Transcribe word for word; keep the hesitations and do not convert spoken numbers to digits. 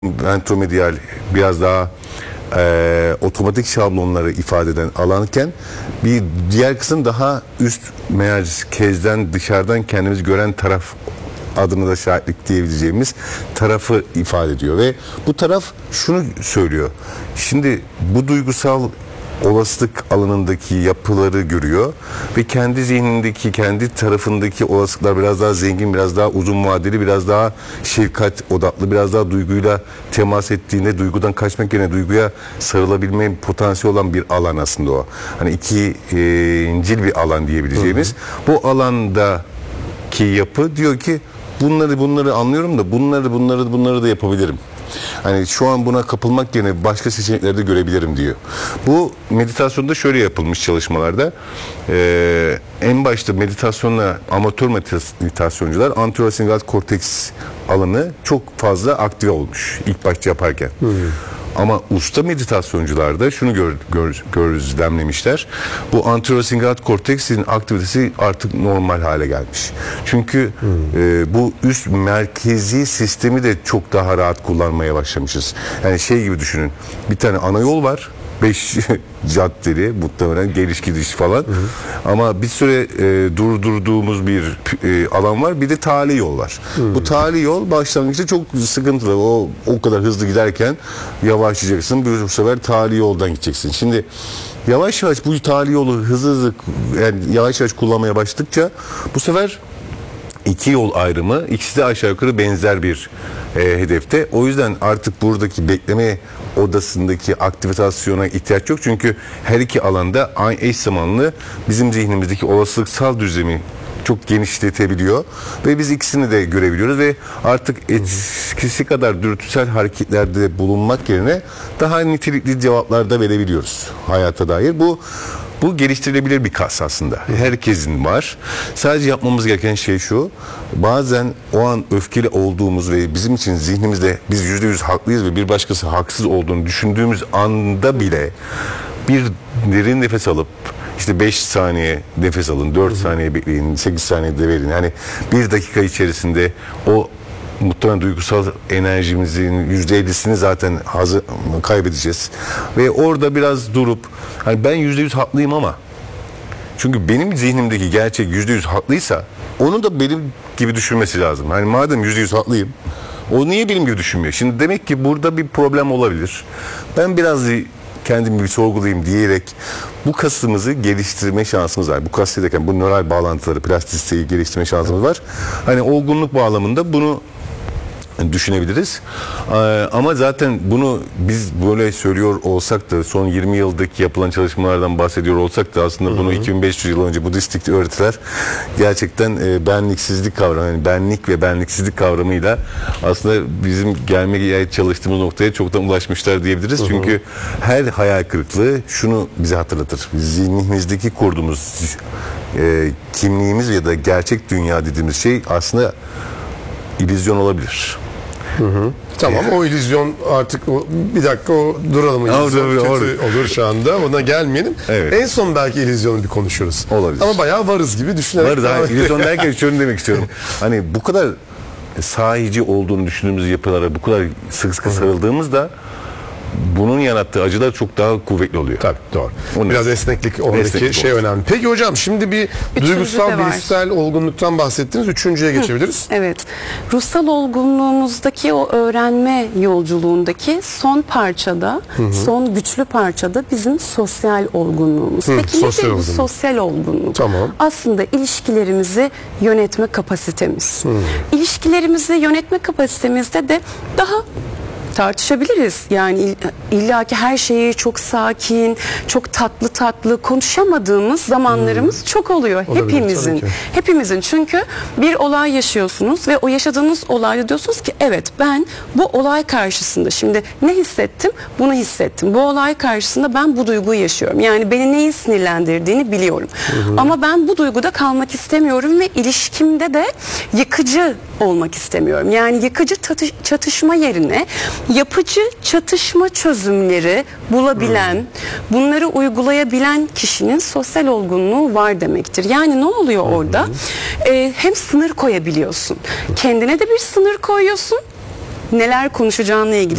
ventromedial biraz daha e, otomatik şablonları ifade eden alanken bir diğer kısım daha üst merkezden dışarıdan kendimizi gören taraf adını da şahitlik diyebileceğimiz tarafı ifade ediyor ve bu taraf şunu söylüyor. Şimdi bu duygusal olasılık alanındaki yapıları görüyor ve kendi zihnindeki, kendi tarafındaki olasılıklar biraz daha zengin, biraz daha uzun vadeli, biraz daha şefkat odaklı, biraz daha duyguyla temas ettiğinde duygudan kaçmak yerine duyguya sarılabilme potansiyeli olan bir alan aslında o. Hani iki e, incil bir alan diyebileceğimiz. Hı hı. Bu alandaki yapı diyor ki bunları bunları anlıyorum da bunları bunları bunları da yapabilirim. Hani şu an buna kapılmak yerine başka seçenekleri de görebilirim diyor. Bu meditasyonda şöyle yapılmış çalışmalarda. Ee, en başta meditasyonla amatör meditasyoncular anterolaringal korteks alanı çok fazla aktive olmuş ilk başta yaparken. Hmm. Ama usta meditasyoncularda şunu gör, gör, gözlemlemişler. Bu anterolaringal korteksin aktivitesi artık normal hale gelmiş. Çünkü hmm. e, bu üst merkezi sistemi de çok daha rahat kullanmaya başlamışız. Yani şey gibi düşünün. Bir tane ana yol var. Beş caddeli muhtemelen geliş gidiş falan. Hı hı. Ama bir süre e, durdurduğumuz bir e, alan var. Bir de tali yol var. Hı. Bu tali yol başlangıçta çok sıkıntılı. O o kadar hızlı giderken yavaşlayacaksın. Bu sefer tali yoldan gideceksin. Şimdi yavaş yavaş bu tali yolu hızlı hızlı yani yavaş yavaş kullanmaya başladıkça bu sefer iki yol ayrımı ikisi de aşağı yukarı benzer bir e, hedefte. O yüzden artık buradaki bekleme odasındaki aktivasyona ihtiyaç yok. Çünkü her iki alanda aynı eş zamanlı bizim zihnimizdeki olasılıksal düzlemi çok genişletebiliyor ve biz ikisini de görebiliyoruz ve artık eskisi kadar dürtüsel hareketlerde bulunmak yerine daha nitelikli cevaplar da verebiliyoruz hayata dair. Bu Bu geliştirilebilir bir kas aslında. Herkesin var. Sadece yapmamız gereken şey şu. Bazen o an öfkeli olduğumuz ve bizim için zihnimizde biz yüzde yüz haklıyız ve bir başkası haksız olduğunu düşündüğümüz anda bile bir derin nefes alıp işte beş saniye nefes alın, dört saniye bekleyin, sekiz saniye de verin. Yani bir dakika içerisinde o muhtemelen duygusal enerjimizin yüzde ellisini zaten hazır, kaybedeceğiz. Ve orada biraz durup hani ben yüzde yüz haklıyım ama çünkü benim zihnimdeki gerçek yüzde yüz haklıysa onu da benim gibi düşünmesi lazım. Hani madem yüzde yüz haklıyım o niye benim gibi düşünmüyor? Şimdi demek ki burada bir problem olabilir. Ben biraz kendimi bir sorgulayayım diyerek bu kasımızı geliştirme şansımız var. Bu kas derken bu nöral bağlantıları, plastisiteyi geliştirme şansımız var. Hani olgunluk bağlamında bunu düşünebiliriz. Ee, ama zaten bunu biz böyle söylüyor olsak da son yirmi yıldaki yapılan çalışmalardan bahsediyor olsak da aslında bunu iki bin beş yüz yıl önce Budistik öğretiler gerçekten e, benliksizlik kavramı, yani benlik ve benliksizlik kavramıyla aslında bizim gelmeye çalıştığımız noktaya çoktan ulaşmışlar diyebiliriz. Hı hı. Çünkü her hayal kırıklığı şunu bize hatırlatır. Zihnimizdeki kurduğumuz e, kimliğimiz ya da gerçek dünya dediğimiz şey aslında illüzyon olabilir. Hı hı. Tamam, o illüzyon artık o, bir dakika o duralım, illüzyon kötü olur şu anda, ona gelmeyelim. Evet. En son belki illüzyonu bir konuşuruz. Olabilir. Ama bayağı varız gibi düşünerek. Varız. Daha illüzyon derken şunu demek istiyorum. Hani bu kadar sahici olduğunu düşündüğümüz yapılara bu kadar sıkı sıkı sarıldığımızda bunun yarattığı acılar çok daha kuvvetli oluyor. Tabii, doğru. Onun Biraz esneklik oradaki esneklik şey olsun. Önemli. Peki hocam, şimdi bir Üçüncü duygusal bilişsel olgunluktan bahsettiniz. Üçüncüye geçebiliriz. Hı, evet. Ruhsal olgunluğumuzdaki o öğrenme yolculuğundaki son parçada, hı hı. son güçlü parçada bizim sosyal olgunluğumuz. Hı, Peki nedir bu sosyal olgunluk? Tamam. Aslında ilişkilerimizi yönetme kapasitemiz. Hı. İlişkilerimizi yönetme kapasitemizde de daha tartışabiliriz. Yani illaki her şeyi çok sakin, çok tatlı tatlı konuşamadığımız zamanlarımız hmm. çok oluyor. Olabilir, hepimizin. Hepimizin. Çünkü bir olay yaşıyorsunuz ve o yaşadığınız olayda diyorsunuz ki evet, ben bu olay karşısında şimdi ne hissettim? Bunu hissettim. Bu olay karşısında ben bu duyguyu yaşıyorum. Yani beni neyin sinirlendirdiğini biliyorum. Hmm. Ama ben bu duyguda kalmak istemiyorum ve ilişkimde de yıkıcı olmak istemiyorum. Yani yıkıcı çatışma yerine yapıcı çatışma çözümleri bulabilen, hmm. bunları uygulayabilen kişinin sosyal olgunluğu var demektir. Yani ne oluyor hmm. orada? Ee, hem sınır koyabiliyorsun. Kendine de bir sınır koyuyorsun. neler konuşacağınla ilgili